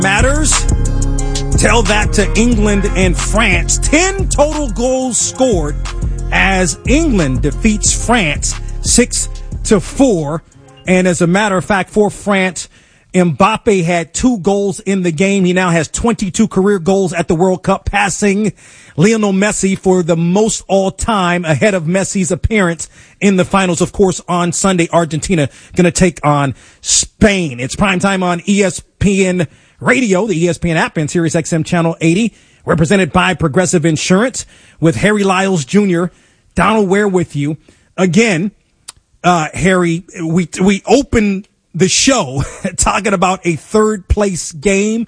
matters. Tell that to England and France. 10 total goals scored as England defeats France 6-4. And as a matter of fact, for France, Mbappe had 2 goals in the game. He now has 22 career goals at the World Cup, passing Lionel Messi for the most all time, ahead of Messi's appearance in the finals. Of course, on Sunday, Argentina going to take on Spain. It's primetime on ESPN Radio, the ESPN app, and Sirius XM Channel 80, represented by Progressive Insurance, with Harry Lyles Jr. Donald Ware with you. Again, Harry, we open the show talking about a third place game,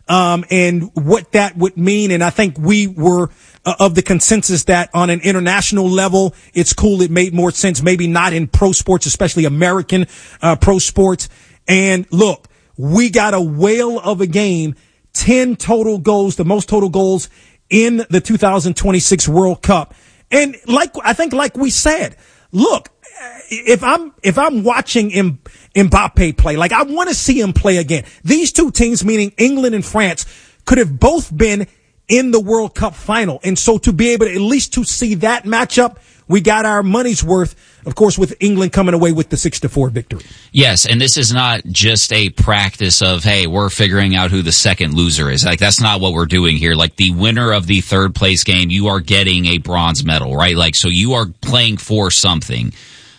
and what that would mean. And I think we were of the consensus that on an international level, it's cool. It made more sense, maybe not in pro sports, especially American pro sports. And look, we got a whale of a game, 10 total goals, the most total goals in the 2026 World Cup. And like we said, look, if I'm watching Mbappe play, like, I want to see him play again. These two teams, meaning England and France, could have both been in the World Cup final. And so to be able to at least to see that matchup, we got our money's worth, of course, with England coming away with the 6-4 victory. Yes, and this is not just a practice of, hey, we're figuring out who the second loser is. Like, that's not what we're doing here. Like, the winner of the third place game, you are getting a bronze medal, right? Like, so you are playing for something.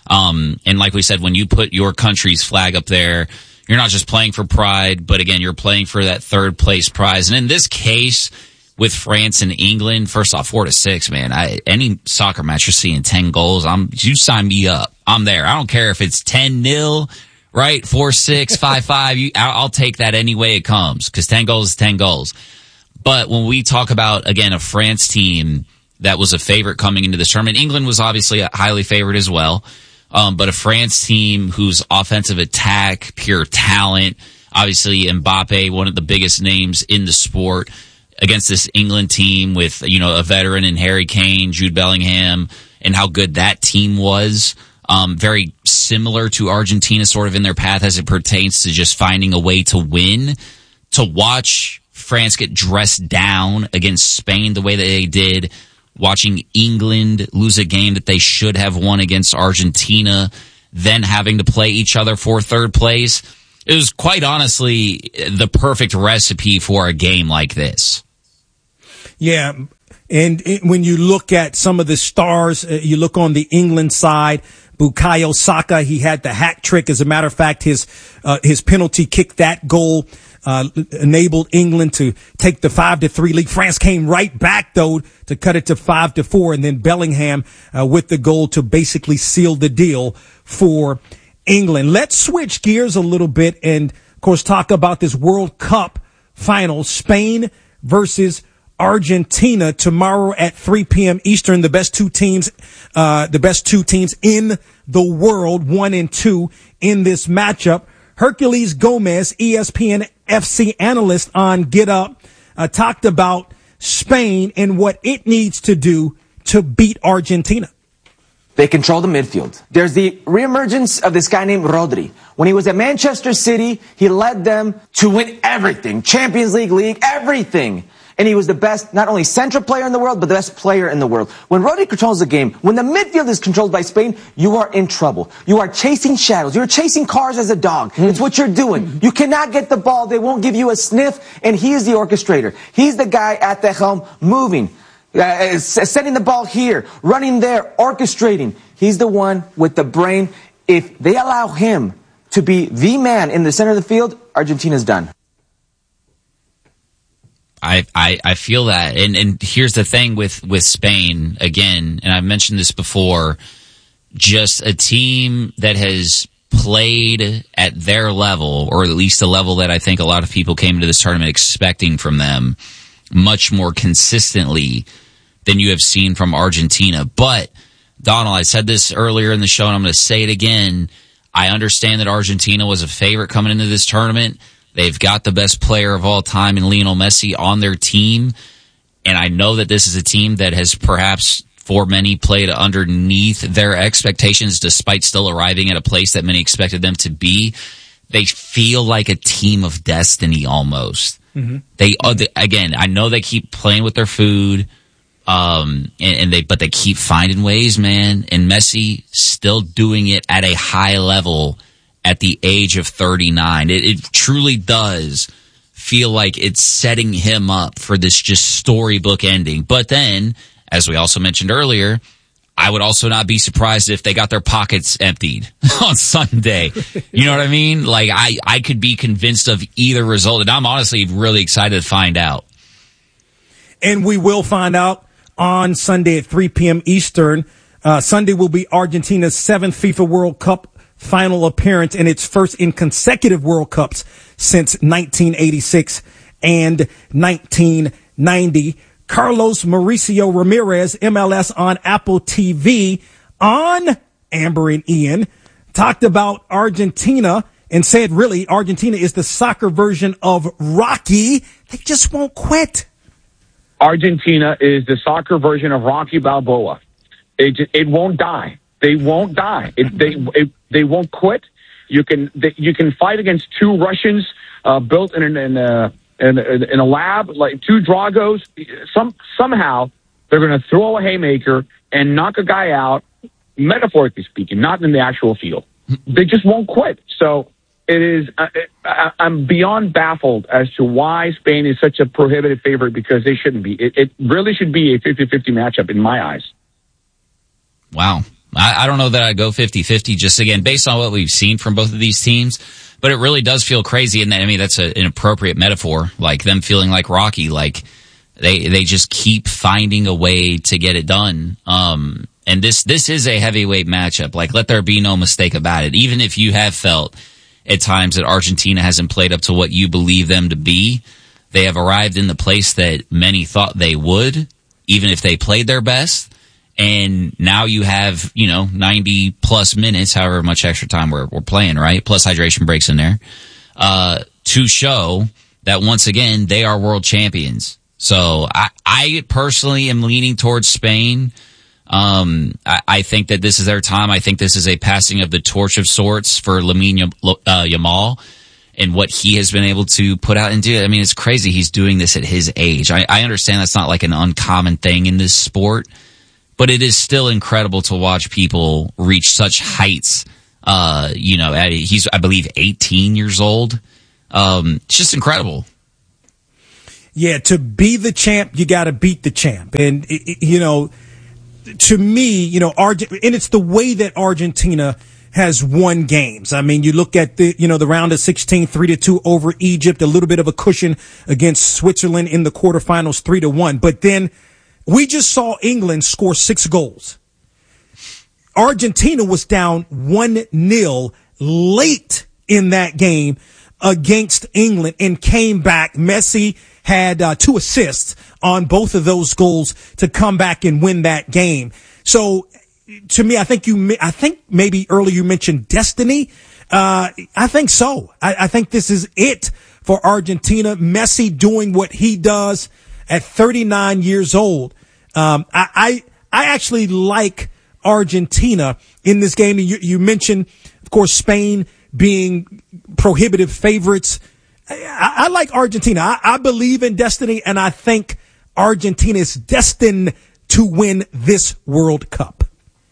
And like we said, when you put your country's flag up there, you're not just playing for pride, but again, you're playing for that third place prize. And in this case, with France and England, first off, 4-6, man. Any soccer match you're seeing 10 goals, you sign me up. I'm there. I don't care if it's 10-0, right? 4-6, 5-5. I'll take that any way it comes, because 10 goals is 10 goals. But when we talk about, again, a France team that was a favorite coming into this tournament, England was obviously a highly favored as well. But a France team whose offensive attack, pure talent, obviously Mbappe, one of the biggest names in the sport, against this England team with, a veteran in Harry Kane, Jude Bellingham, and how good that team was. Very similar to Argentina sort of in their path as it pertains to just finding a way to win. To watch France get dressed down against Spain the way that they did, watching England lose a game that they should have won against Argentina, then having to play each other for third place. It was quite honestly the perfect recipe for a game like this. Yeah, and when you look at some of the stars, you look on the England side, Bukayo Saka, he had the hat trick. As a matter of fact, his penalty kick, that goal, enabled England to take the 5-3 lead. France came right back, though, to cut it to 5-4, and then Bellingham with the goal to basically seal the deal for England. Let's switch gears a little bit and, of course, talk about this World Cup final, Spain versus Argentina, tomorrow at 3 p.m. Eastern. The best two teams in the world, 1 and 2 in this matchup. Herculez Gomez, ESPN FC analyst on Get Up, talked about Spain and what it needs to do to beat Argentina. They control the midfield. There's the reemergence of this guy named Rodri. When he was at Manchester City, he led them to win everything. Champions League, everything. And he was the best, not only central player in the world, but the best player in the world. When Rodri controls the game, when the midfield is controlled by Spain, you are in trouble. You are chasing shadows. You're chasing cars as a dog. It's what you're doing. You cannot get the ball. They won't give you a sniff. And he is the orchestrator. He's the guy at the helm moving, sending the ball here, running there, orchestrating. He's the one with the brain. If they allow him to be the man in the center of the field, Argentina's done. I feel that. And here's the thing with Spain, again, and I've mentioned this before, just a team that has played at their level, or at least the level that I think a lot of people came into this tournament expecting from them, much more consistently than you have seen from Argentina. But, Donald, I said this earlier in the show, and I'm going to say it again. I understand that Argentina was a favorite coming into this tournament. They've got the best player of all time in Lionel Messi on their team. And I know that this is a team that has perhaps, for many, played underneath their expectations despite still arriving at a place that many expected them to be. They feel like a team of destiny almost. They again, I know they keep playing with their food, but they keep finding ways, man. And Messi still doing it at a high level at the age of 39. It truly does feel like it's setting him up for this just storybook ending. But then, as we also mentioned earlier, I would also not be surprised if they got their pockets emptied on Sunday. You know what I mean? Like, I could be convinced of either result, and I'm honestly really excited to find out. And we will find out on Sunday at 3 p.m. Eastern. Sunday will be Argentina's 7th FIFA World Cup final appearance and its first in consecutive World Cups since 1986 and 1990. Carlos Mauricio Ramirez, MLS on Apple TV, on Amber and Ian, talked about Argentina and said, really, Argentina is the soccer version of Rocky. They just won't quit. Argentina is the soccer version of Rocky Balboa. It won't die. They won't die. They won't quit. You can fight against two Russians built in a lab, like two Dragos. Somehow they're going to throw a haymaker and knock a guy out, metaphorically speaking, not in the actual field. They just won't quit. So it is. I'm beyond baffled as to why Spain is such a prohibitive favorite, because they shouldn't be. It really should be a 50-50 matchup in my eyes. Wow. I don't know that I'd go 50-50, just again, based on what we've seen from both of these teams. But it really does feel crazy. And I mean, that's an appropriate metaphor, like them feeling like Rocky, like they just keep finding a way to get it done. And this is a heavyweight matchup. Like, let there be no mistake about it. Even if you have felt at times that Argentina hasn't played up to what you believe them to be, they have arrived in the place that many thought they would, even if they played their best. And now you have, 90 plus minutes, however much extra time we're playing, right? Plus hydration breaks in there, to show that once again, they are world champions. So I personally am leaning towards Spain. I think that this is their time. I think this is a passing of the torch of sorts for Lamine Yamal and what he has been able to put out and do. I mean, it's crazy he's doing this at his age. I understand that's not like an uncommon thing in this sport, but it is still incredible to watch people reach such heights. He's, I believe, 18 years old. It's just incredible. Yeah, to be the champ, you got to beat the champ. And, to me, and it's the way that Argentina has won games. I mean, you look at the round of 16, 3-2 over Egypt, a little bit of a cushion against Switzerland in the quarterfinals, 3-1. But then we just saw England score 6 goals. Argentina was down 1-0 late in that game against England and came back. Messi had 2 assists on both of those goals to come back and win that game. So to me, I think maybe earlier you mentioned destiny. I think so. I think this is it for Argentina. Messi doing what he does at 39 years old. I actually like Argentina in this game. You mentioned, of course, Spain being prohibitive favorites. I like Argentina. I believe in destiny, and I think Argentina is destined to win this World Cup.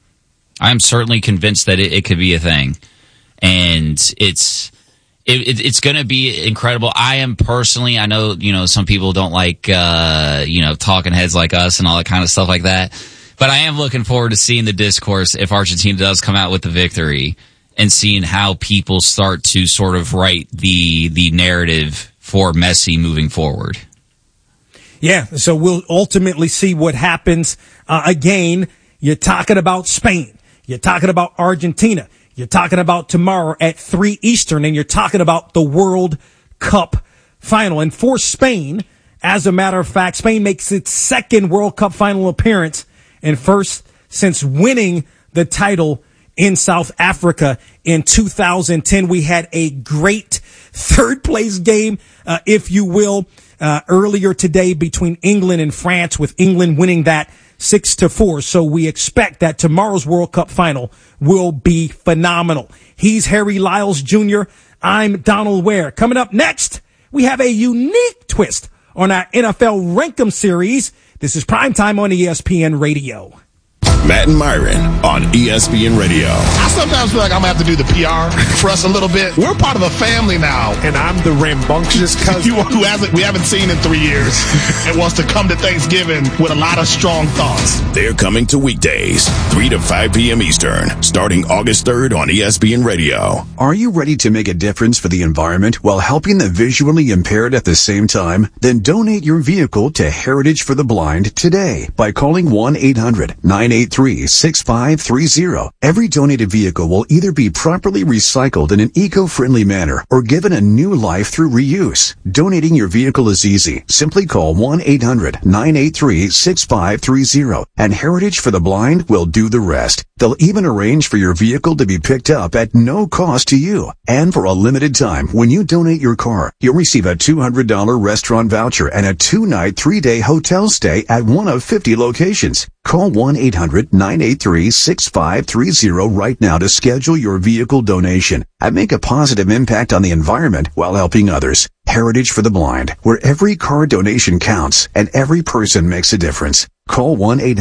I'm certainly convinced that it could be a thing, and it's going to be incredible. I am personally, I know, some people don't like, talking heads like us and all that kind of stuff like that, but I am looking forward to seeing the discourse if Argentina does come out with the victory, and seeing how people start to sort of write the narrative for Messi moving forward. Yeah, so we'll ultimately see what happens. Again, you're talking about Spain. You're talking about Argentina. You're talking about tomorrow at 3 Eastern, and you're talking about the World Cup final. And for Spain, as a matter of fact, Spain makes its 2nd World Cup final appearance and first since winning the title in South Africa in 2010. We had a great 3rd place game, if you will, earlier today between England and France, with England winning that 6-4. So we expect that tomorrow's World Cup final will be phenomenal. He's Harry Lyles Jr. I'm Donald Ware. Coming up next, we have a unique twist on our NFL Rank'em series. This is Primetime on ESPN Radio. Matt and Myron on ESPN Radio. I sometimes feel like I'm going to have to do the PR for us a little bit. We're part of a family now. And I'm the rambunctious cousin who we haven't seen in 3 years and wants to come to Thanksgiving with a lot of strong thoughts. They're coming to weekdays, 3 to 5 p.m. Eastern, starting August 3rd on ESPN Radio. Are you ready to make a difference for the environment while helping the visually impaired at the same time? Then donate your vehicle to Heritage for the Blind today by calling 1-800-983-6530. Every donated vehicle will either be properly recycled in an eco-friendly manner or given a new life through reuse. Donating your vehicle is easy. Simply call 1-800-983-6530 and Heritage for the Blind will do the rest. They'll even arrange for your vehicle to be picked up at no cost to you. And for a limited time, when you donate your car, you'll receive a $200 restaurant voucher and a 2-night, 3-day hotel stay at one of 50 locations. Call 1-800-983-6530 right now to schedule your vehicle donation and make a positive impact on the environment while helping others. Heritage for the Blind, where every car donation counts and every person makes a difference. Call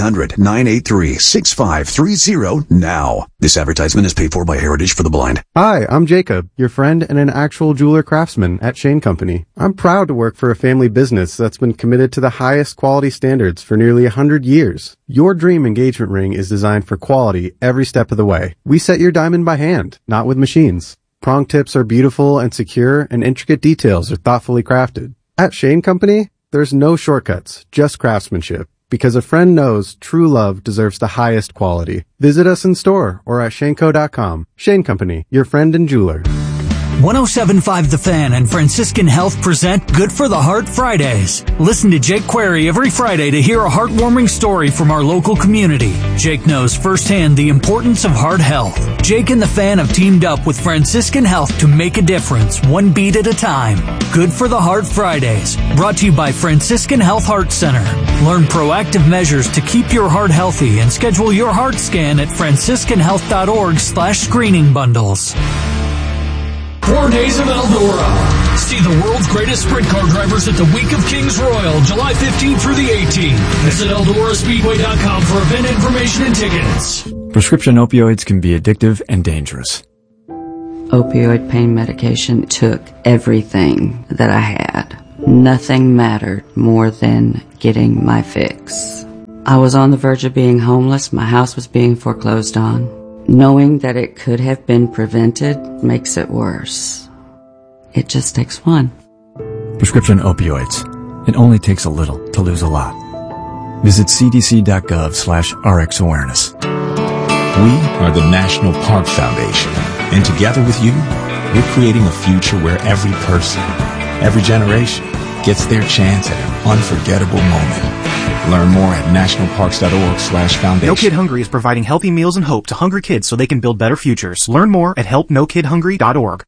1-800-983-6530 now. This advertisement is paid for by Heritage for the Blind. Hi, I'm Jacob, your friend and an actual jeweler craftsman at Shane Company. I'm proud to work for a family business that's been committed to the highest quality standards for nearly 100 years. Your dream engagement ring is designed for quality every step of the way. We set your diamond by hand, not with machines. Prong tips are beautiful and secure, and intricate details are thoughtfully crafted. At Shane Company, there's no shortcuts, just craftsmanship. Because a friend knows true love deserves the highest quality. Visit us in store or at shaneco.com. Shane Company, your friend and jeweler. 107.5 The Fan and Franciscan Health present Good for the Heart Fridays. Listen to Jake Query every Friday to hear a heartwarming story from our local community. Jake knows firsthand the importance of heart health. Jake and The Fan have teamed up with Franciscan Health to make a difference, one beat at a time. Good for the Heart Fridays, brought to you by Franciscan Health Heart Center. Learn proactive measures to keep your heart healthy and schedule your heart scan at franciscanhealth.org/screening bundles. 4 days of Eldora. See the world's greatest sprint car drivers at the Week of Kings Royal, July 15th through the 18th. Visit EldoraSpeedway.com for event information and tickets. Prescription opioids can be addictive and dangerous. Opioid pain medication took everything that I had. Nothing mattered more than getting my fix. I was on the verge of being homeless. My house was being foreclosed on. Knowing that it could have been prevented makes it worse. It just takes one. Prescription opioids. It only takes a little to lose a lot. Visit cdc.gov/RxAwareness. We are the National Park Foundation, and together with you, we're creating a future where every person, every generation, gets their chance at an unforgettable moment. Learn more at nationalparks.org/foundation. No Kid Hungry is providing healthy meals and hope to hungry kids so they can build better futures. Learn more at helpnokidhungry.org.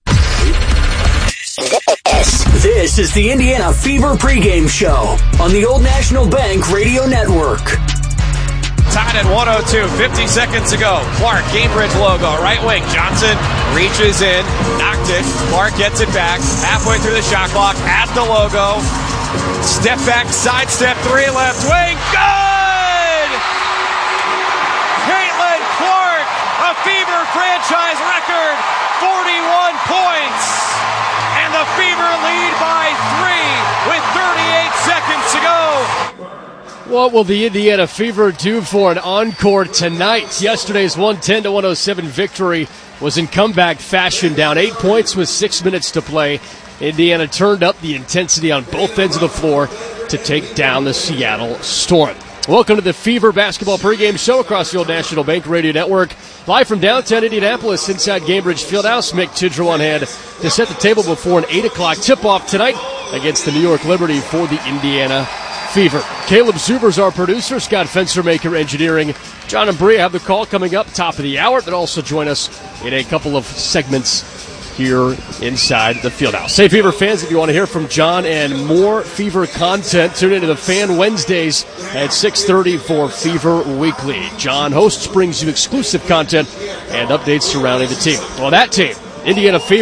This is the Indiana Fever pregame show on the Old National Bank Radio Network. Tied at 102, 50 seconds to go. Clark, Cambridge logo, right wing. Johnson reaches in, knocked it. Clark gets it back, halfway through the shot clock, at the logo. Step back, sidestep, 3 left wing, good! Caitlin Clark, a Fever franchise record, 41 points. And the Fever lead by 3 with 38 seconds to go. What will the Indiana Fever do for an encore tonight? Yesterday's 110-107 victory was in comeback fashion, down 8 points with 6 minutes to play. Indiana turned up the intensity on both ends of the floor to take down the Seattle Storm. Welcome to the Fever basketball pregame show across the Old National Bank Radio Network. Live from downtown Indianapolis inside Gainbridge Fieldhouse. Mick Tidrow on hand to set the table before an 8 o'clock tip-off tonight against the New York Liberty for the Indiana Fever. Caleb Zuber's our producer. Scott Fencermaker engineering. John and Bria have the call coming up top of the hour. They'll also join us in a couple of segments here inside the Fieldhouse. Hey, Fever fans, if you want to hear from John and more Fever content, tune into the Fan Wednesdays at 6:30 for Fever Weekly. John hosts, brings you exclusive content and updates surrounding the team. Well, that team, Indiana Fever,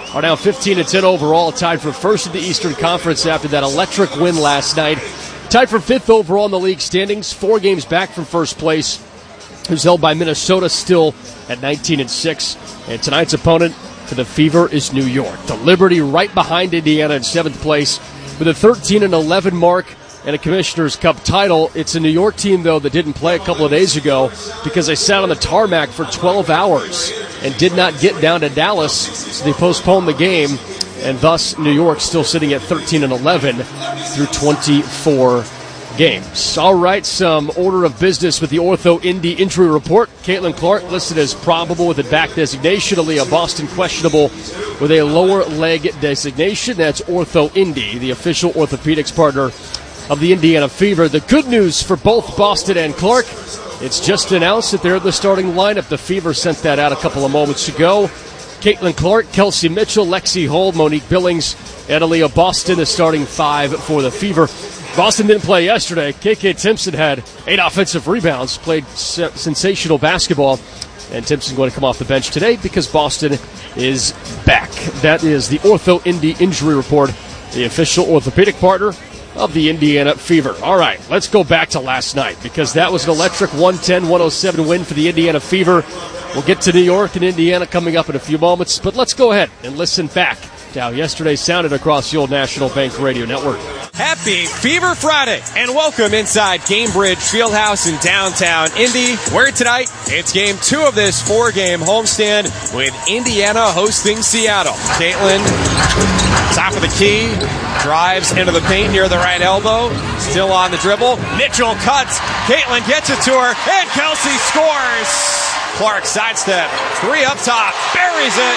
are now 15-10 overall, tied for first in the Eastern Conference after that electric win last night. Tied for fifth overall in the league standings, 4 games back from first place, who's held by Minnesota still at 19-6. And tonight's opponent for the Fever is New York. The Liberty right behind Indiana in 7th place with a 13-11 mark and a Commissioner's Cup title. It's a New York team, though, that didn't play a couple of days ago because they sat on the tarmac for 12 hours and did not get down to Dallas, so they postponed the game. And thus, New York still sitting at 13-11 through 24 games. All right, some order of business with the Ortho Indy injury report. Caitlin Clark listed as probable with a back designation. Aaliyah Boston questionable with a lower leg designation. That's Ortho Indy, the official orthopedics partner of the Indiana Fever. The good news for both Boston and Clark, it's just announced that they're in the starting lineup. The Fever sent that out a couple of moments ago. Caitlin Clark, Kelsey Mitchell, Lexi Hold, Monique Billings, and Aaliyah Boston, the starting 5 for the Fever. Boston didn't play yesterday. KK Timpson had 8 offensive rebounds, played sensational basketball, and Timpson going to come off the bench today because Boston is back. That is the Ortho Indy injury report, the official orthopedic partner of the Indiana Fever. All right, let's go back to last night because that was an electric 110-107 win for the Indiana Fever. We'll get to New York and Indiana coming up in a few moments, but let's go ahead and listen back to how yesterday sounded across the Old National Bank Radio Network. Happy Fever Friday, and welcome inside Gamebridge Fieldhouse in downtown Indy, where tonight it's game 2 of this 4-game homestand with Indiana hosting Seattle. Caitlin, top of the key, drives into the paint near the right elbow, still on the dribble. Mitchell cuts, Caitlin gets it to her, and Kelsey scores! Clark sidestep, 3 up top, buries it.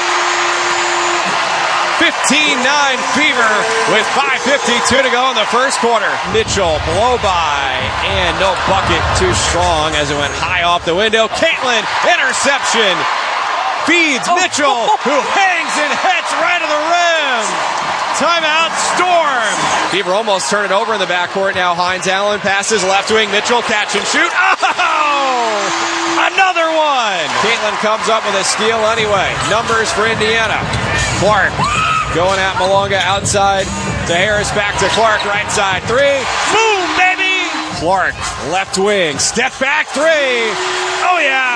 15-9 Fever with 5:52 to go in the first quarter. Mitchell blow by and no bucket too strong as it went high off the window. Caitlin, interception, feeds Mitchell, who hangs and hits right to the rim. Timeout, Storm. Fever almost turned it over in the backcourt. Now Hines Allen passes left wing. Mitchell catch and shoot. Oh! Another one. Caitlin comes up with a steal anyway. Numbers for Indiana. Clark going at Malonga outside to Harris, back to Clark, right side 3. Boom, baby! Clark, left wing, step back 3. Oh, yeah.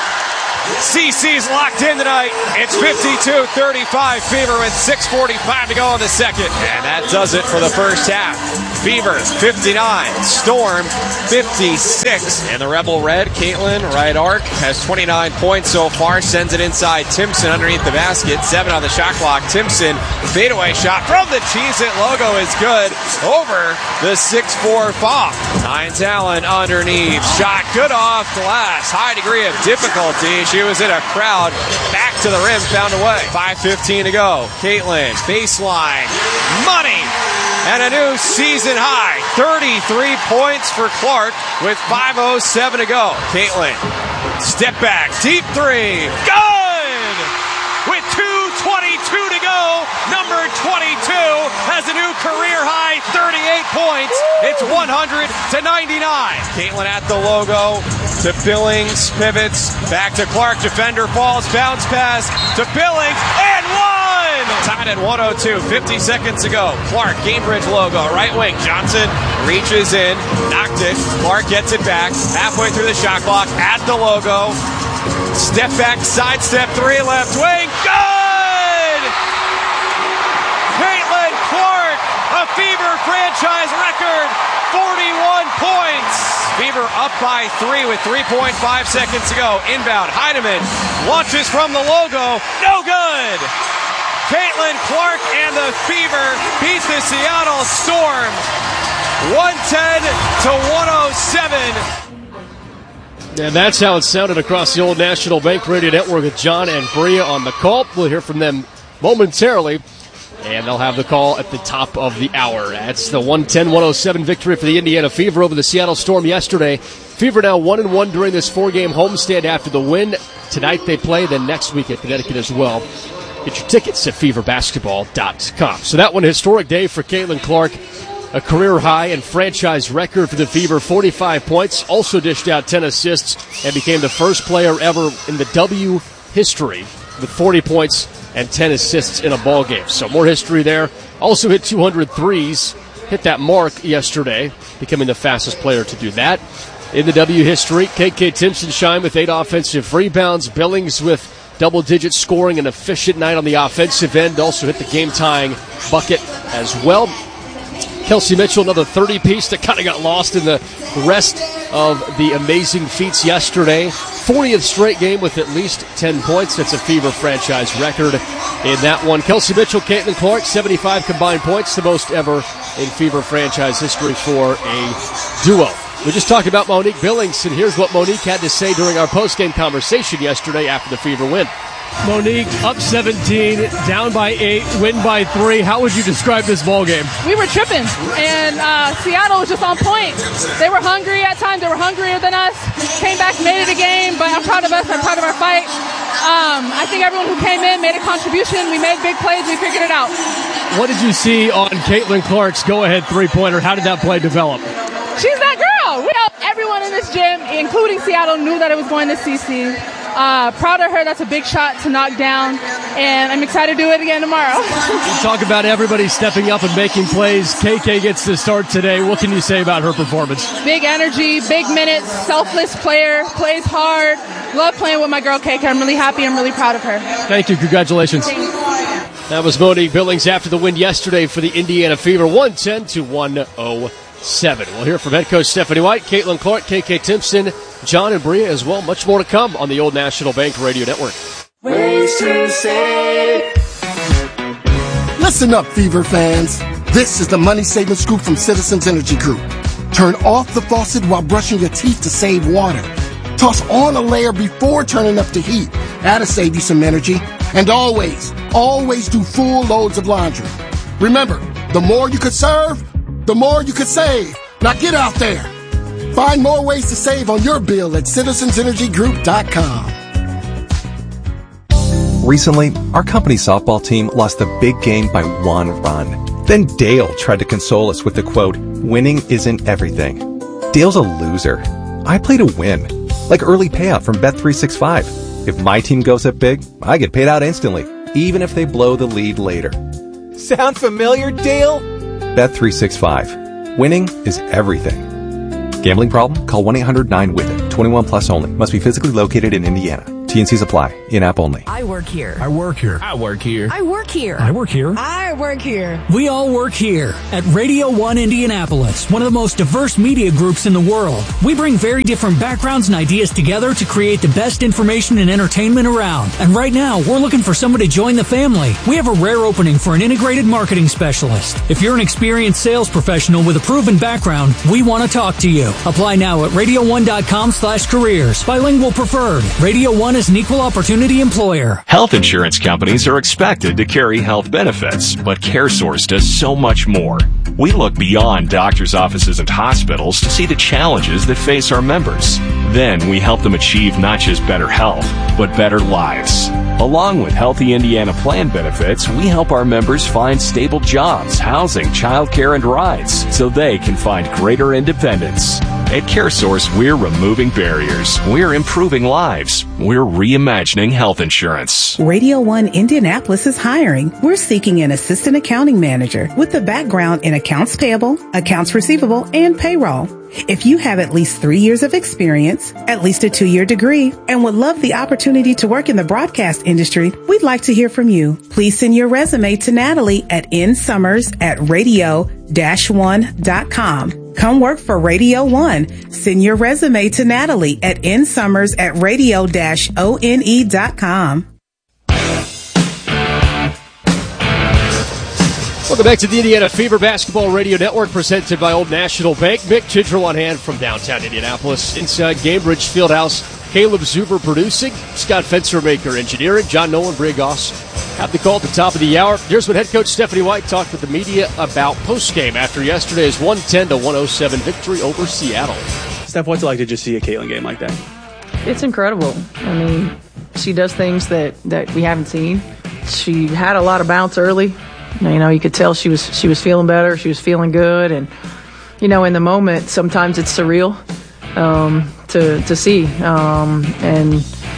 CC's locked in tonight. It's 52-35 Fever with 6:45 to go in the second. And that does it for the first half. Fever 59, Storm 56. And the Rebel Red, Caitlin, right arc, has 29 points so far. Sends it inside Timpson underneath the basket. 7 on the shot clock. Timpson, fadeaway shot from the Cheez-It logo is good. Over the 6'4" Fop. Hines Allen underneath. Shot good off glass. High degree of difficulty. She was in a crowd. Back to the rim, found a way. 5:15 to go. Caitlin, baseline. Money! And a new season high. 33 points for Clark with 5:07 to go. Caitlin, step back. Deep 3. Good! With 2:22 to go, number 22 has a new career high 38 points. It's 100-99. Caitlin at the logo to Billings, pivots, back to Clark, defender falls, bounce pass to Billings, and one! Tied at 102, 50 seconds to go. Clark, Gamebridge logo, right wing, Johnson reaches in, knocked it, Clark gets it back, halfway through the shot clock, at the logo, step back, sidestep 3, left wing, good! Caitlin Clark, a Fever franchise record, 41 points. Fever up by 3 with 3.5 seconds to go. Inbound, Heidemann launches from the logo, no good! Caitlin Clark and the Fever beat the Seattle Storm 110-107. And that's how it sounded across the Old National Bank Radio Network with John and Bria on the call. We'll hear from them momentarily, and they'll have the call at the top of the hour. That's the 110-107 victory for the Indiana Fever over the Seattle Storm yesterday. Fever now 1-1 during this 4-game homestand after the win. Tonight they play, then next week at Connecticut as well. Get your tickets at feverbasketball.com. So that one, a historic day for Caitlin Clark. A career high and franchise record for the Fever, 45 points. Also dished out 10 assists and became the first player ever in the W history with 40 points and 10 assists in a ball game. So more history there. Also hit 200 threes. Hit that mark yesterday, becoming the fastest player to do that. In the W history, KK Timpson shined with 8 offensive rebounds. Billings with double-digit scoring, an efficient night on the offensive end. Also hit the game-tying bucket as well. Kelsey Mitchell, another 30-piece that kind of got lost in the rest of the amazing feats yesterday. 40th straight game with at least 10 points. That's a Fever franchise record in that one. Kelsey Mitchell, Caitlin Clark, 75 combined points, the most ever in Fever franchise history for a duo. We just talked about Monique Billings, and here's what Monique had to say during our post-game conversation yesterday after the Fever win. Monique, up 17, down by 8, win by 3. How would you describe this ball game? We were tripping, and Seattle was just on point. They were hungry at times. They were hungrier than us. Came back, made it a game, but I'm proud of us. I'm proud of our fight. I think everyone who came in made a contribution. We made big plays. We figured it out. What did you see on Caitlin Clark's go-ahead three-pointer? How did that play develop? She's that girl. Everyone in this gym, including Seattle, knew that it was going to CC. Proud of her. That's a big shot to knock down, and I'm excited to do it again tomorrow. You talk about everybody stepping up and making plays. KK gets the start today. What can you say about her performance? Big energy, big minutes, selfless player, plays hard. Love playing with my girl KK. I'm really happy. I'm really proud of her. Thank you. Congratulations. That was Monique Billings after the win yesterday for the Indiana Fever, 110-107. We'll hear from head coach Stephanie White, Caitlin Clark, KK Timpson, John and Bria as well. Much more to come on the Old National Bank Radio Network. Ways to save. Listen up, Fever fans. This is the money saving scoop from Citizens Energy Group. Turn off the faucet while brushing your teeth to save water. Toss on a layer before turning up the heat. That'll save you some energy. And always do full loads of laundry. Remember, the more you could serve, the more you could save. Now get out there. Find more ways to save on your bill at citizensenergygroup.com. Recently, our company softball team lost a big game by 1 run. Then Dale tried to console us with the quote, "Winning isn't everything." Dale's a loser. I play to win. Like early payout from Bet365. If my team goes up big, I get paid out instantly, even if they blow the lead later. Sound familiar, Dale? Bet365. Winning is everything. Gambling problem? Call 1-800-9-WITH-IT. 21 plus only. Must be physically located in Indiana. T&Cs apply. In-app only. I work here. I work here. I work here. I work here. I work here. I work here. We all work here at Radio 1 Indianapolis, one of the most diverse media groups in the world. We bring very different backgrounds and ideas together to create the best information and entertainment around. And right now, we're looking for somebody to join the family. We have a rare opening for an integrated marketing specialist. If you're an experienced sales professional with a proven background, we want to talk to you. Apply now at radio1.com/careers. Bilingual preferred. Radio 1 is an equal opportunity employer. Health insurance companies are expected to carry health benefits, but CareSource does so much more. We look beyond doctors' offices and hospitals to see the challenges that face our members. Then we help them achieve not just better health, but better lives. Along with Healthy Indiana Plan benefits, we help our members find stable jobs, housing, childcare, and rides so they can find greater independence. At CareSource, we're removing barriers. We're improving lives. We're reimagining health insurance. Radio 1 Indianapolis is hiring. We're seeking an assistant accounting manager with a background in accounts payable, accounts receivable, and payroll. If you have at least 3 years of experience, at least a 2-year degree, and would love the opportunity to work in the broadcast industry, we'd like to hear from you. Please send your resume to Natalie at nsummers@radio-1.com. Come work for Radio 1. Send your resume to Natalie at nsummers@radio-one.com. Welcome back to the Indiana Fever Basketball Radio Network, presented by Old National Bank. Mick Chidrell on hand from downtown Indianapolis. Inside Gainbridge Fieldhouse, Caleb Zuber producing, Scott Fenstermaker engineering, John Nolan, Bria Goss have the call at the top of the hour. Here's what head coach Stephanie White talked with the media about postgame after yesterday's 110-107 victory over Seattle. Steph, what's it like to just see a Caitlin game like that? It's incredible. I mean, she does things that we haven't seen. She had a lot of bounce early. You know, you could tell she was feeling better. She was feeling good, and you know, in the moment, sometimes it's surreal to see. And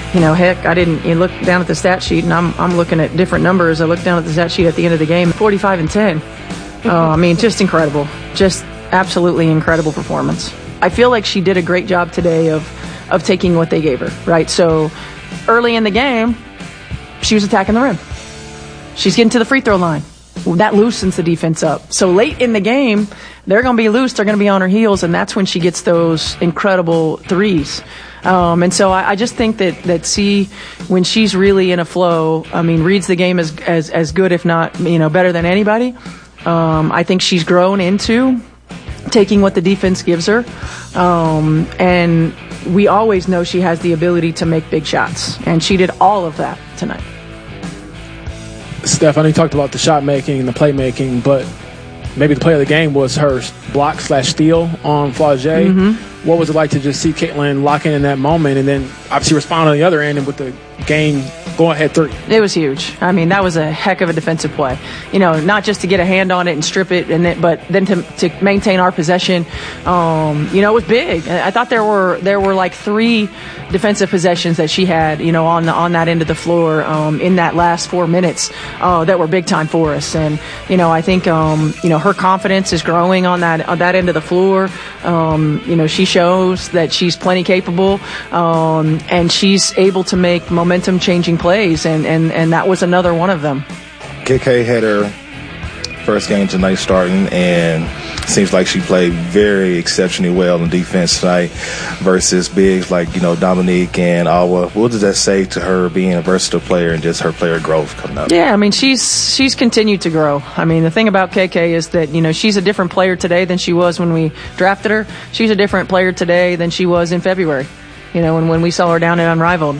Heck, you look down at the stat sheet, and I'm looking at different numbers. I look down at the stat sheet at the end of the game, 45-10. Just incredible. Just absolutely incredible performance. I feel like she did a great job today of taking what they gave her, right? So early in the game, she was attacking the rim. She's getting to the free throw line. That loosens the defense up. So late in the game, they're going to be loose. They're going to be on her heels, and that's when she gets those incredible threes. And so I just think that when she's really in a flow, reads the game as good, if not, better than anybody. I think she's grown into taking what the defense gives her. And we always know she has the ability to make big shots, and she did all of that tonight. Steph, I know you talked about the shot making and the play making, but maybe the play of the game was her block/steal on Flau'jae. Mm-hmm. What was it like to just see Caitlin lock in that moment and then obviously respond on the other end and with the game go-ahead three? It was huge. That was a heck of a defensive play. Not just to get a hand on it and strip it, but then to maintain our possession. It was big. I thought there were like 3 defensive possessions that she had, on that end of the floor in that last 4 minutes that were big time for us. And I think her confidence is growing on that end of the floor. She shows that she's plenty capable, and she's able to make momentum changing plays, and that was another one of them. KK had her first game tonight starting, and seems like she played very exceptionally well in defense tonight versus bigs like Dominique and Awa. What does that say to her being a versatile player and just her player growth coming up? Yeah, she's continued to grow. The thing about KK is that she's a different player today than she was when we drafted her. She's a different player today than she was in February. When we saw her down at Unrivaled.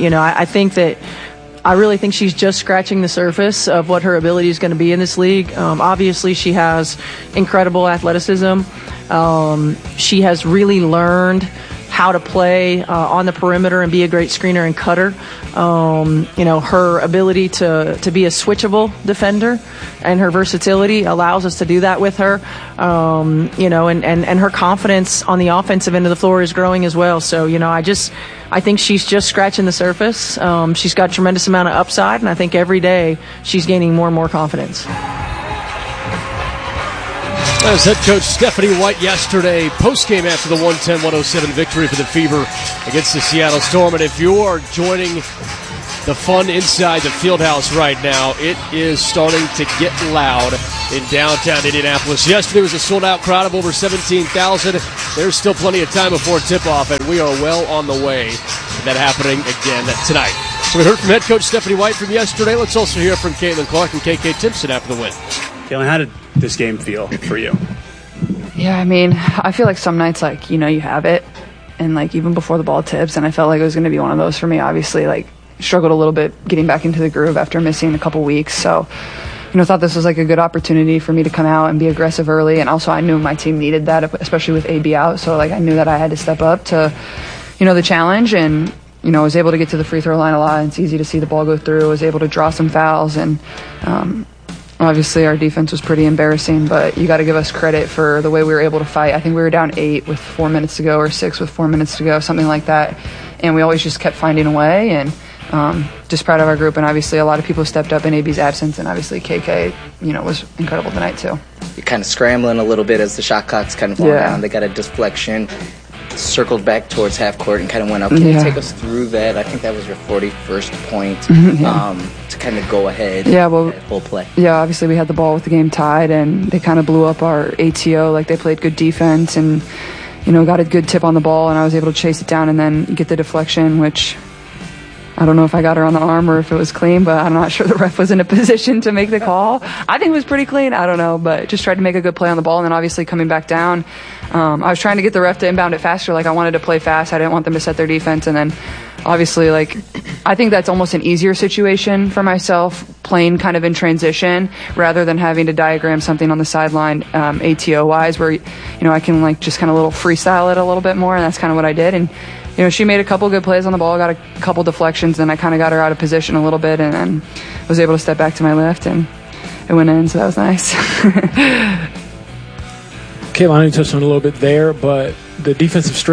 I really think she's just scratching the surface of what her ability is going to be in this league. Obviously, she has incredible athleticism. She has really learned how to play on the perimeter and be a great screener and cutter. Her ability to be a switchable defender and her versatility allows us to do that with her. And her confidence on the offensive end of the floor is growing as well. So, I think she's just scratching the surface. She's got a tremendous amount of upside, and I think every day she's gaining more and more confidence. That was head coach Stephanie White yesterday, post-game after the 110-107 victory for the Fever against the Seattle Storm. And if you're joining the fun inside the Fieldhouse right now, it is starting to get loud in downtown Indianapolis. Yesterday was a sold-out crowd of over 17,000. There's still plenty of time before tip-off, and we are well on the way to that happening again tonight. So we heard from head coach Stephanie White from yesterday. Let's also hear from Caitlin Clark and KK Timpson after the win. Caitlin, how did this game feel for you? Yeah, I feel like some nights, you have it, and, even before the ball tips, and I felt like it was going to be one of those for me, obviously, struggled a little bit getting back into the groove after missing a couple weeks, so, thought this was, a good opportunity for me to come out and be aggressive early, and also I knew my team needed that, especially with AB out, so, I knew that I had to step up to, the challenge, and, I was able to get to the free throw line a lot, and it's easy to see the ball go through. I was able to draw some fouls, and, obviously, our defense was pretty embarrassing, but you got to give us credit for the way we were able to fight. I think we were down 8 with 4 minutes to go, or 6 with 4 minutes to go, something like that. And we always just kept finding a way, and just proud of our group. And obviously, a lot of people stepped up in AB's absence, and obviously, KK, was incredible tonight, too. You're kind of scrambling a little bit as the shot clock's kind of going down. They got a deflection, circled back towards half court, and kind of went up. Can you take us through that? I think that was your 41st point to kind of go ahead. That whole play. Yeah, obviously we had the ball with the game tied, and they kind of blew up our ATO. They played good defense, and got a good tip on the ball, and I was able to chase it down and then get the deflection, which I don't know if I got her on the arm or if it was clean, but I'm not sure the ref was in a position to make the call. I think it was pretty clean. I don't know, but just tried to make a good play on the ball, and then obviously coming back down, I was trying to get the ref to inbound it faster. I wanted to play fast. I didn't want them to set their defense, and then obviously, I think that's almost an easier situation for myself, playing kind of in transition rather than having to diagram something on the sideline ATO-wise, where, I can just kind of little freestyle it a little bit more, and that's kind of what I did. And she made a couple good plays on the ball, got a couple deflections, and I kind of got her out of position a little bit, and then was able to step back to my left, and it went in, so that was nice. Caitlin, I know you touched on it a little bit there, but the defensive strip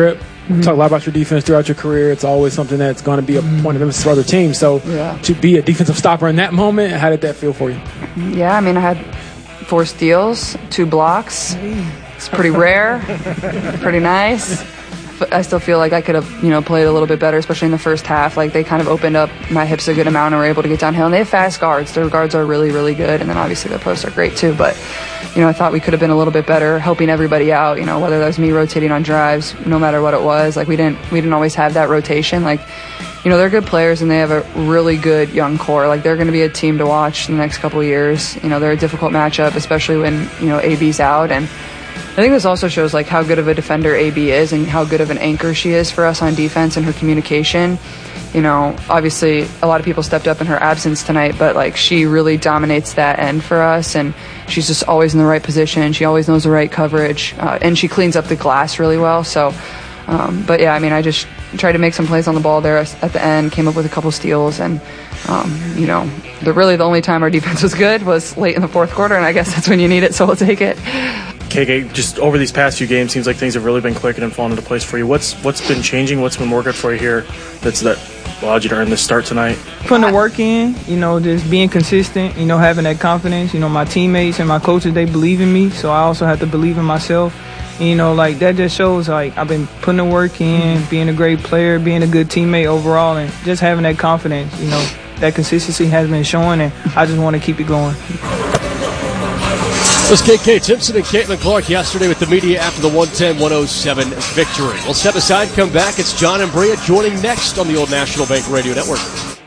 talk a lot about your defense throughout your career. It's always something that's going to be a point of emphasis for other teams. So to be a defensive stopper in that moment, how did that feel for you? Yeah, I mean, I had 4 steals, 2 blocks. It's pretty rare, pretty nice. But I still feel like I could have, played a little bit better, especially in the first half. Like, they kind of opened up my hips a good amount and were able to get downhill. And they have fast guards. Their guards are really, really good. And then obviously their posts are great too. But, I thought we could have been a little bit better helping everybody out, whether that was me rotating on drives, no matter what it was. Like, we didn't always have that rotation. Like, they're good players and they have a really good young core. Like, they're going to be a team to watch in the next couple of years. They're a difficult matchup, especially when, AB's out. And I think this also shows like how good of a defender AB is and how good of an anchor she is for us on defense and her communication. Obviously a lot of people stepped up in her absence tonight, but like she really dominates that end for us, and she's just always in the right position. She always knows the right coverage, and she cleans up the glass really well. So, but yeah, I mean, I just tried to make some plays on the ball there at the end, came up with a couple steals, and really the only time our defense was good was late in the fourth quarter, and I guess that's when you need it, so we'll take it. KK, just over these past few games, seems like things have really been clicking and falling into place for you. What's been changing? What's been working for you here that allowed you to earn this start tonight? Putting the work in, just being consistent, having that confidence. My teammates and my coaches, they believe in me, so I also have to believe in myself. And, like, that just shows, like, I've been putting the work in, being a great player, being a good teammate overall, and just having that confidence. That consistency has been showing, and I just want to keep it going. It was KK Timpson and Caitlin Clark yesterday with the media after the 110-107 victory. We'll step aside, come back. It's John and Bria joining next on the Old National Bank Radio Network.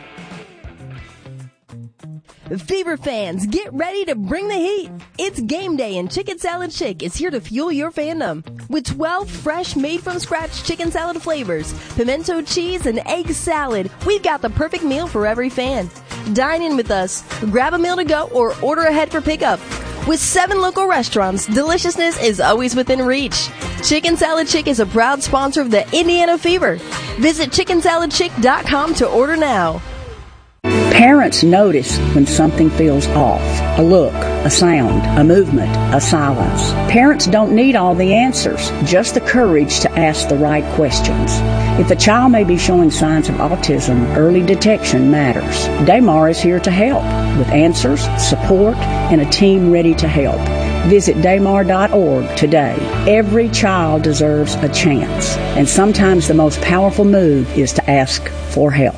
Fever fans, get ready to bring the heat. It's game day and Chicken Salad Chick is here to fuel your fandom. With 12 fresh made-from-scratch chicken salad flavors, pimento cheese, and egg salad, we've got the perfect meal for every fan. Dine in with us, grab a meal to go, or order ahead for pickup. With 7 local restaurants, deliciousness is always within reach. Chicken Salad Chick is a proud sponsor of the Indiana Fever. Visit chickensaladchick.com to order now. Parents notice when something feels off. A look, a sound, a movement, a silence. Parents don't need all the answers, just the courage to ask the right questions. If a child may be showing signs of autism, early detection matters. Daymar is here to help with answers, support, and a team ready to help. Visit daymar.org today. Every child deserves a chance, and sometimes the most powerful move is to ask for help.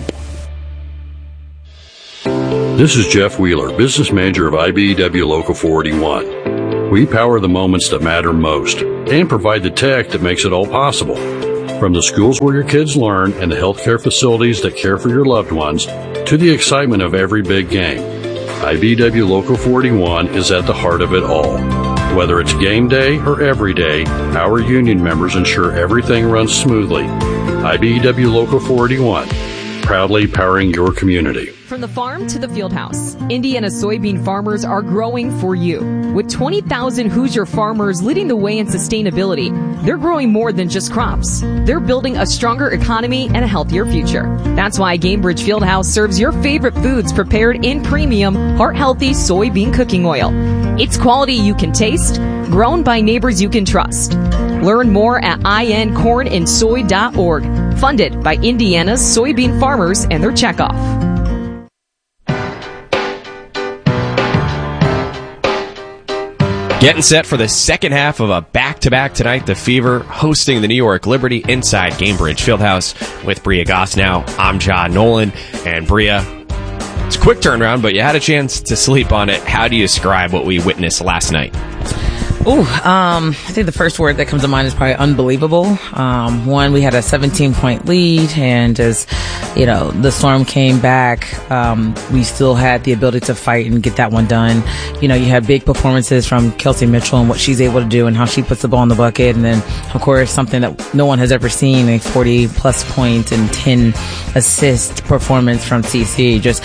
This is Jeff Wheeler, business manager of IBEW Local 481. We power the moments that matter most and provide the tech that makes it all possible. From the schools where your kids learn and the healthcare facilities that care for your loved ones to the excitement of every big game, IBEW Local 481 is at the heart of it all. Whether it's game day or every day, our union members ensure everything runs smoothly. IBEW Local 481, proudly powering your community. From the farm to the field house, Indiana soybean farmers are growing for you. With 20,000 Hoosier farmers leading the way in sustainability, they're growing more than just crops. They're building a stronger economy and a healthier future. That's why Gamebridge Fieldhouse serves your favorite foods prepared in premium, heart-healthy soybean cooking oil. It's quality you can taste, grown by neighbors you can trust. Learn more at incornandsoy.org. Funded by Indiana's soybean farmers and their checkoff. Getting set for the second half of a back-to-back tonight. The Fever hosting the New York Liberty inside Gamebridge Fieldhouse with Bria Gosnow. I'm John Nolan. And Bria, it's a quick turnaround, but you had a chance to sleep on it. How do you describe what we witnessed last night? I think the first word that comes to mind is probably unbelievable. One, we had a 17-point lead, and as, the Storm came back, we still had the ability to fight and get that one done. You had big performances from Kelsey Mitchell and what she's able to do and how she puts the ball in the bucket. And then, of course, something that no one has ever seen, a 40-plus point and 10 assist performance from CC. Just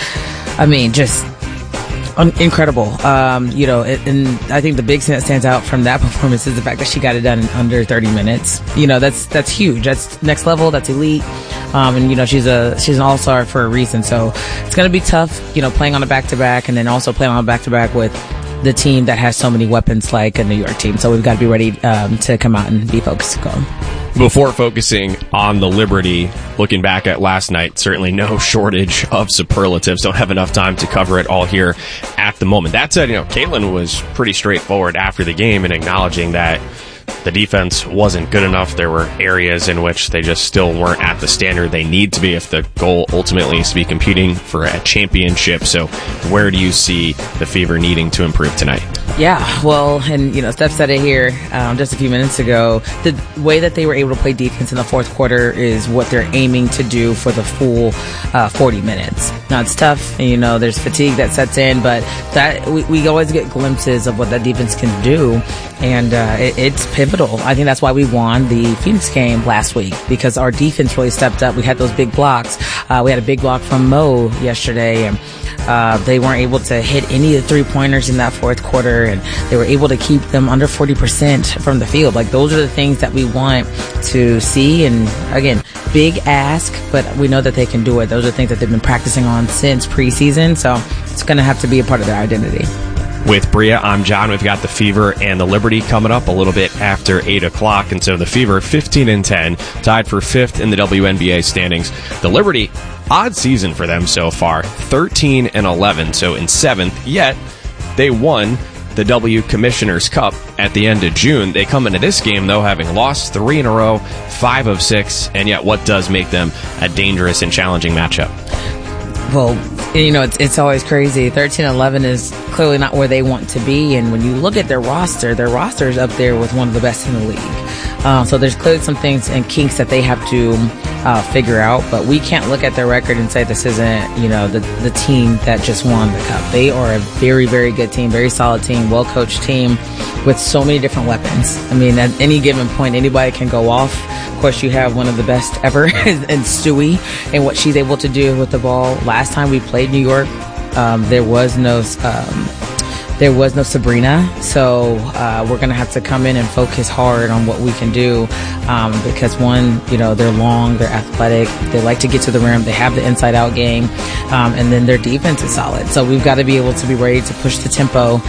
incredible. And I think the big thing that stands out from that performance is the fact that she got it done in under 30 minutes. That's huge. That's next level. That's elite. And she's an all-star for a reason. So it's going to be tough, playing on a back-to-back and then also playing on a back-to-back with the team that has so many weapons like a New York team. So we've got to be ready to come out and be focused. Before focusing on the Liberty, looking back at last night, certainly no shortage of superlatives. Don't have enough time to cover it all here at the moment. That said, Caitlin was pretty straightforward after the game in acknowledging that the defense wasn't good enough. There were areas in which they just still weren't at the standard they need to be if the goal ultimately is to be competing for a championship. So where do you see the Fever needing to improve tonight? Yeah, well, and, Steph said it here just a few minutes ago. The way that they were able to play defense in the fourth quarter is what they're aiming to do for the full 40 minutes. Now, it's tough, and, there's fatigue that sets in, but that we always get glimpses of what that defense can do, and it's pivotal. I think that's why we won the Phoenix game last week, because our defense really stepped up. We had those big blocks. We had a big block from Mo yesterday, and they weren't able to hit any of the three-pointers in that fourth quarter, and they were able to keep them under 40% from the field. Like, those are the things that we want to see. And again, big ask, but we know that they can do it. Those are things that they've been practicing on since preseason, so it's going to have to be a part of their identity. With Bria, I'm John. We've got the Fever and the Liberty coming up a little bit after 8 o'clock. And so the Fever, 15-10, tied for 5th in the WNBA standings. The Liberty, odd season for them so far, 13-11, so in 7th, yet they won the W Commissioner's Cup at the end of June. They come into this game, though, having lost 3 in a row, 5 of 6, and yet what does make them a dangerous and challenging matchup? Well, it's always crazy. 13-11 is clearly not where they want to be, and when you look at their roster is up there with one of the best in the league. So there's clearly some things and kinks that they have to figure out, but we can't look at their record and say this isn't, the team that just won the cup. They are a very, very good team, very solid team, well-coached team with so many different weapons. I mean, at any given point, anybody can go off. Of course, you have one of the best ever in Stewie and what she's able to do with the ball. Last time we played New York, there was no Sabrina, so we're going to have to come in and focus hard on what we can do because, one, they're long, they're athletic, they like to get to the rim, they have the inside-out game, and then their defense is solid. So we've got to be able to be ready to push the tempo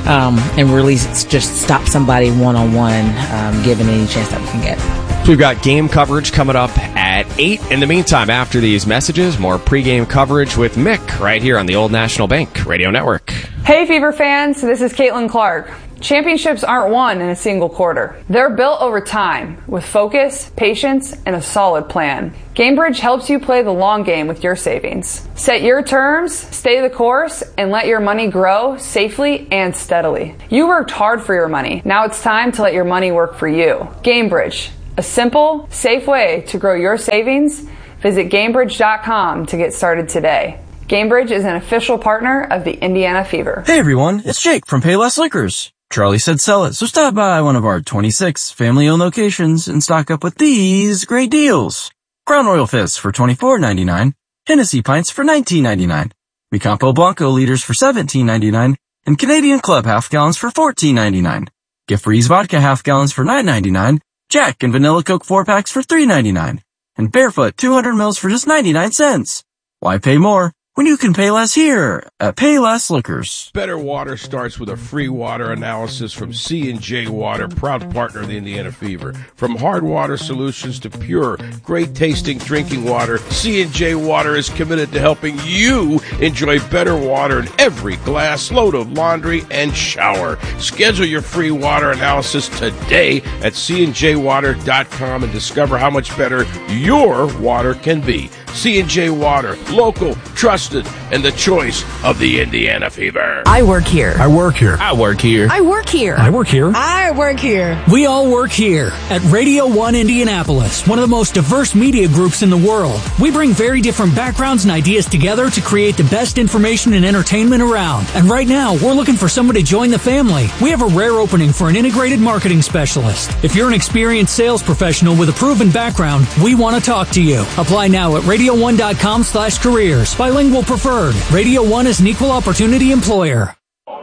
and really just stop somebody one-on-one given any chance that we can get. We've got game coverage coming up at 8. In the meantime, after these messages, more pregame coverage with Mick right here on the Old National Bank Radio Network. Hey, Fever fans, this is Caitlin Clark. Championships aren't won in a single quarter. They're built over time with focus, patience, and a solid plan. GameBridge helps you play the long game with your savings. Set your terms, stay the course, and let your money grow safely and steadily. You worked hard for your money. Now it's time to let your money work for you. GameBridge, a simple, safe way to grow your savings. Visit GameBridge.com to get started today. GameBridge is an official partner of the Indiana Fever. Hey everyone, it's Jake from Payless Liquors. Charlie said sell it, so stop by one of our 26 family-owned locations and stock up with these great deals. Crown Royal Fists for $24.99, Hennessy Pints for $19.99, Mi Campo Blanco liters for $17.99, and Canadian Club half gallons for $14.99. Get Freeze Vodka half gallons for $9.99, Jack and Vanilla Coke 4-packs for $3.99, and Barefoot 200 mils for just 99 cents. Why pay more when you can pay less here at Payless Liquors? Better Water starts with a free water analysis from C&J Water, proud partner of the Indiana Fever. From hard water solutions to pure, great-tasting drinking water, C&J Water is committed to helping you enjoy better water in every glass, load of laundry, and shower. Schedule your free water analysis today at cnjwater.com and discover how much better your water can be. C&J Water, local, trusted, and the choice of the Indiana Fever. I work here. I work here. I work here. I work here. I work here. I work here. We all work here at Radio 1 Indianapolis, one of the most diverse media groups in the world. We bring very different backgrounds and ideas together to create the best information and entertainment around. And right now, we're looking for somebody to join the family. We have a rare opening for an integrated marketing specialist. If you're an experienced sales professional with a proven background, we want to talk to you. Apply now at radio1.com/careers. Bilingual preferred. Radio 1 is an equal opportunity employer.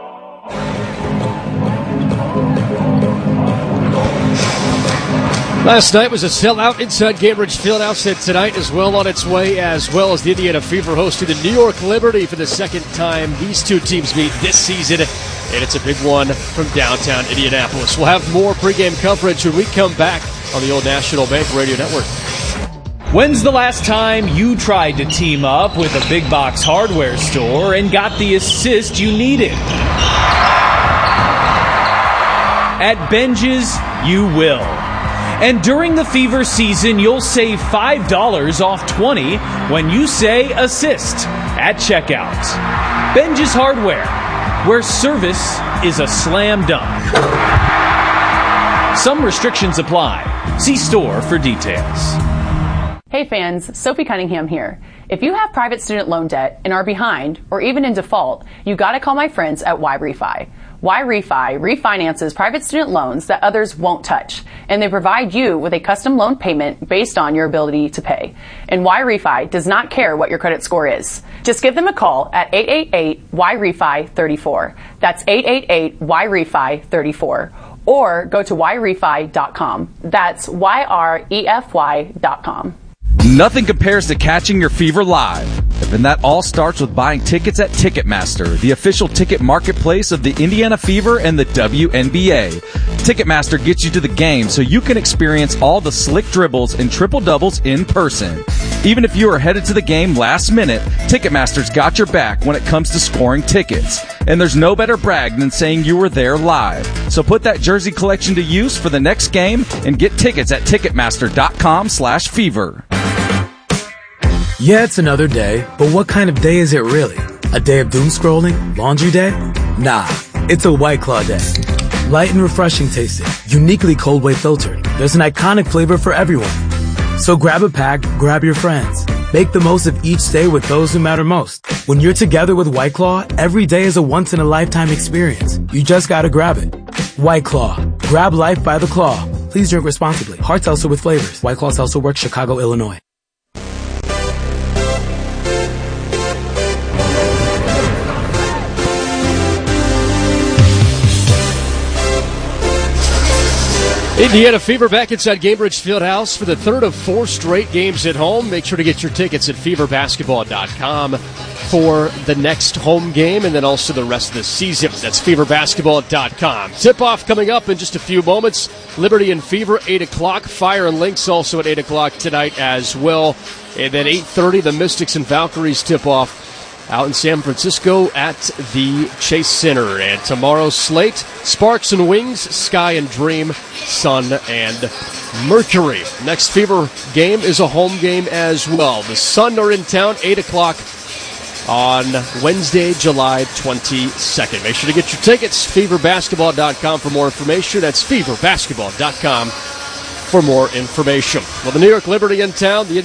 Last night was a sellout inside Gainbridge Fieldhouse, and tonight is well on its way, as well as the Indiana Fever hosting the New York Liberty for the second time these two teams meet this season, and it's a big one from downtown Indianapolis. We'll have more pregame coverage when we come back. on the Old National Bank Radio Network. When's the last time you tried to team up with a big box hardware store and got the assist you needed? At Benji's, you will. And during the Fever season, you'll save $5 off 20 when you say assist at checkout. Benji's Hardware, where service is a slam dunk. Some restrictions apply. See store for details. Hey fans, Sophie Cunningham here. If you have private student loan debt and are behind or even in default, you gotta call my friends at YRefi. YRefi refinances private student loans that others won't touch, and they provide you with a custom loan payment based on your ability to pay. And YRefi does not care what your credit score is. Just give them a call at 888-YRefi-34. That's 888-YRefi-34. Or go to YRefi.com. That's YREFY.com. Nothing compares to catching your Fever live. And that all starts with buying tickets at Ticketmaster, the official ticket marketplace of the Indiana Fever and the WNBA. Ticketmaster gets you to the game so you can experience all the slick dribbles and triple doubles in person. Even if you are headed to the game last minute, Ticketmaster's got your back when it comes to scoring tickets. And there's no better brag than saying you were there live. So put that jersey collection to use for the next game and get tickets at Ticketmaster.com/fever. Yeah, it's another day, but what kind of day is it really? A day of doom scrolling? Laundry day? Nah, it's a White Claw day. Light and refreshing tasting, uniquely cold way filtered. There's an iconic flavor for everyone. So grab a pack, grab your friends. Make the most of each day with those who matter most. When you're together with White Claw, every day is a once-in-a-lifetime experience. You just gotta grab it. White Claw. Grab life by the claw. Please drink responsibly. Hard seltzer with flavors. White Claw Seltzer Works, Chicago, Illinois. Indiana Fever back inside Gainbridge Fieldhouse for the third of 4 straight games at home. Make sure to get your tickets at feverbasketball.com for the next home game and then also the rest of the season. That's feverbasketball.com. Tip-off coming up in just a few moments. Liberty and Fever, 8 o'clock. Fire and Lynx also at 8 o'clock tonight as well. And then 8:30, the Mystics and Valkyries tip-off out in San Francisco at the Chase Center. And tomorrow's slate, Sparks and Wings, Sky and Dream, Sun and Mercury. Next Fever game is a home game as well. The Sun are in town, 8 o'clock on Wednesday, July 22nd. Make sure to get your tickets, feverbasketball.com for more information. That's feverbasketball.com for more information. Well, the New York Liberty in town, the